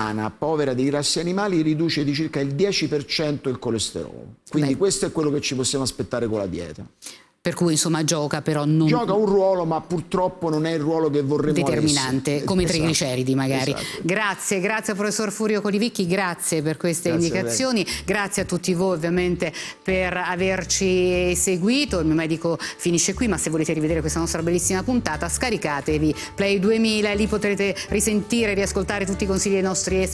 sana, povera di grassi animali, riduce di circa il 10% il colesterolo. Quindi questo è quello che ci possiamo aspettare con la dieta. Per cui insomma gioca, però non... Gioca un ruolo, ma purtroppo non è il ruolo che vorremmo determinante, avesse. come i trigliceridi magari. Esatto. Grazie al professor Furio Colivicchi, grazie per queste indicazioni, grazie a tutti voi ovviamente per averci seguito. Il mio medico finisce qui, ma se volete rivedere questa nostra bellissima puntata scaricatevi Play 2000 e lì potrete risentire e riascoltare tutti i consigli dei nostri esperti.